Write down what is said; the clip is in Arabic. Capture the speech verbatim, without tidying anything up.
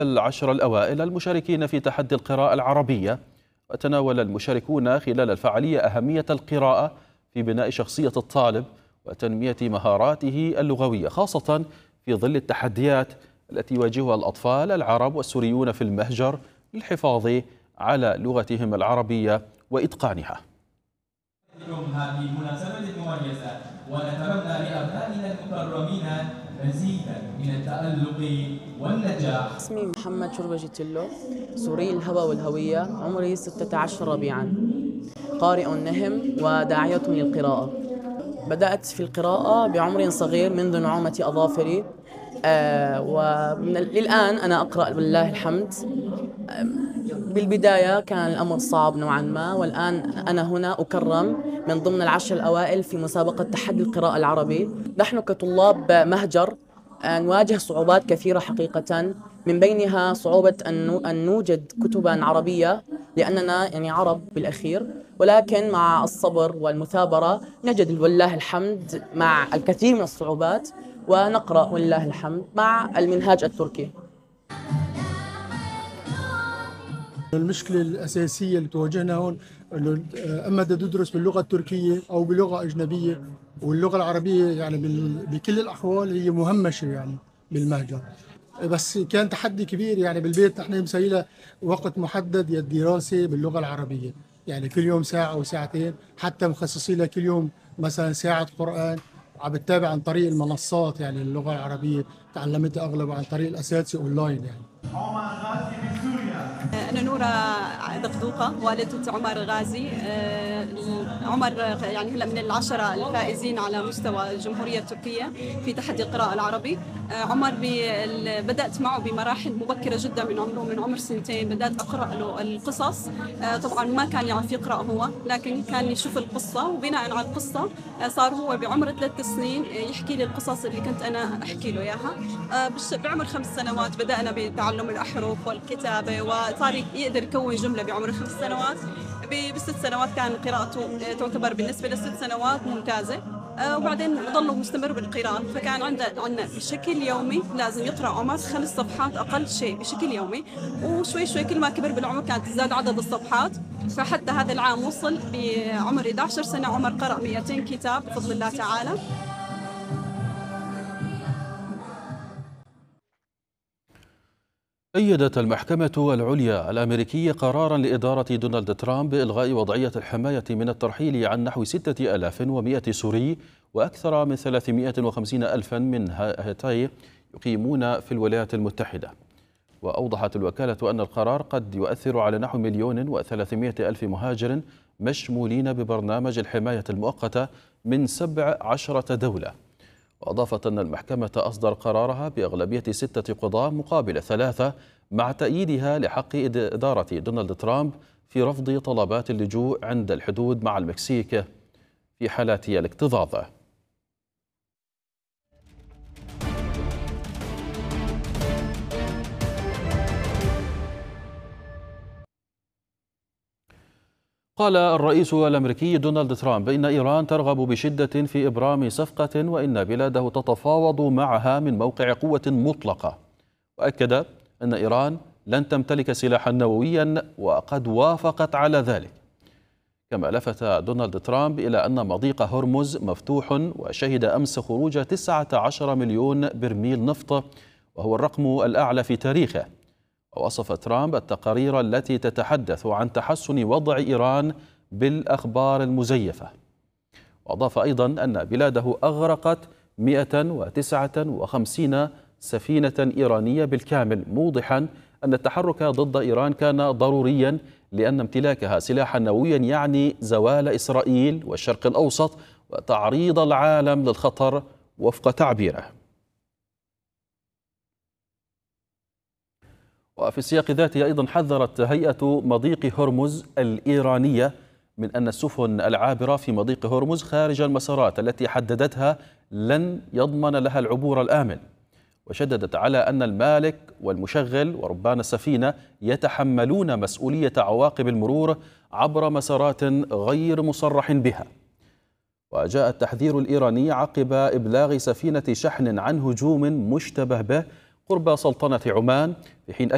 العشر الأوائل المشاركين في تحدي القراءة العربية. وتناول المشاركون خلال الفعالية أهمية القراءة في بناء شخصية الطالب وتنمية مهاراته اللغوية، خاصة في ظل التحديات التي يواجهها الأطفال العرب والسوريون في المهجر للحفاظ على لغتهم العربية وإتقانها. هذه المناسبة المميزة ونتمنى لأبنائنا المكرمين مزيدا من التألق والنجاح. اسمي محمد شربجي تلو، سوري الهوى والهوية، عمري ستة عشر ربيعا، قارئ نهم وداعية للقراءة. بدأت في القراءة بعمر صغير منذ نعومة أظافري، آه وللآن أنا أقرأ بالله الحمد. آه بالبداية كان الأمر صعب نوعا ما، والآن أنا هنا أكرم من ضمن العشر الأوائل في مسابقة تحدي القراءة العربي. نحن كطلاب مهجر نواجه صعوبات كثيرة حقيقة، من بينها صعوبة أن نوجد كتبا عربية لأننا يعني عرب بالأخير، ولكن مع الصبر والمثابرة نجد والله الحمد مع الكثير من الصعوبات ونقرأ والله الحمد مع المنهاج التركي. المشكلة الأساسية اللي تواجهنا هون إنه أما بدها تدرس باللغة التركية أو بلغة أجنبية، واللغة العربية يعني بكل الأحوال هي مهمشة يعني بالمهجر. بس كان تحدي كبير يعني بالبيت، نحن مسويلها وقت محدد للدراسة باللغة العربية، يعني كل يوم ساعة أو ساعتين، حتى مخصصين لها كل يوم مثلا ساعة قرآن. عم بتابع عن طريق المنصات، يعني اللغة العربية تعلمتها أغلب عن طريق الأساتذة أونلاين يعني. أنا نورة دقدوقة والدة عمر غازي. عمر يعني هلا من العشرة الفائزين على مستوى الجمهورية التركية في تحدي القراءة العربي. عمر بدأت معه بمراحل مبكرة جدا من عمره، من عمر سنتين بدأت أقرأ له القصص. طبعا ما كان يعرف يقرأ هو، لكن كان يشوف القصة وبناء على القصة صار هو بعمر ثلاث سنين يحكي لي القصص اللي كنت أنا أحكي له إياها. بعمر خمس سنوات بدأنا بتعلم الأحرف والكتابة، وصار يقدر يكون جملة بعمر خمس سنوات. بست سنوات كان قراءته تعتبر بالنسبة لست سنوات ممتازة. وبعدين ظلوا مستمر بالقراءة، فكان عندنا عندنا بشكل يومي لازم يقرأ عمر خمس صفحات أقل شيء بشكل يومي، وشوي شوي كل ما كبر بالعمر كانت تزداد عدد الصفحات. فحتى هذا العام وصل بعمر إحدى عشرة سنة عمر قرأ مئتين كتاب بفضل الله تعالى. أيدت المحكمة العليا الأمريكية قرارا لإدارة دونالد ترامب بإلغاء وضعية الحماية من الترحيل عن نحو ستة آلاف ومئة سوري وأكثر من ثلاثمئة وخمسين ألفا من هؤلاء يقيمون في الولايات المتحدة. وأوضحت الوكالة أن القرار قد يؤثر على نحو مليون وثلاثمئة ألف مهاجر مشمولين ببرنامج الحماية المؤقتة من سبع عشرة دولة. وأضافت أن المحكمة أصدر قرارها بأغلبية ستة قضاة مقابل ثلاثة، مع تأييدها لحق إدارة دونالد ترامب في رفض طلبات اللجوء عند الحدود مع المكسيك في حالات الاكتظاظ. قال الرئيس الأمريكي دونالد ترامب إن إيران ترغب بشدة في إبرام صفقة وإن بلاده تتفاوض معها من موقع قوة مطلقة. وأكد أن إيران لن تمتلك سلاحا نوويا وقد وافقت على ذلك. كما لفت دونالد ترامب إلى أن مضيق هرمز مفتوح وشهد أمس خروج تسعة عشر مليون برميل نفط، وهو الرقم الأعلى في تاريخه. ووصف ترامب التقارير التي تتحدث عن تحسن وضع إيران بالأخبار المزيفة. وأضاف أيضا أن بلاده أغرقت مئة وتسعة وخمسين سفينة إيرانية بالكامل، موضحا أن التحرك ضد إيران كان ضروريا لأن امتلاكها سلاحا نوويا يعني زوال إسرائيل والشرق الأوسط وتعريض العالم للخطر وفق تعبيره. وفي السياق ذاته أيضا حذرت هيئة مضيق هرمز الإيرانية من أن السفن العابرة في مضيق هرمز خارج المسارات التي حددتها لن يضمن لها العبور الآمن. وشددت على أن المالك والمشغل وربان السفينة يتحملون مسؤولية عواقب المرور عبر مسارات غير مصرح بها. وجاء التحذير الإيراني عقب إبلاغ سفينة شحن عن هجوم مشتبه به قرب سلطنة عمان، في حين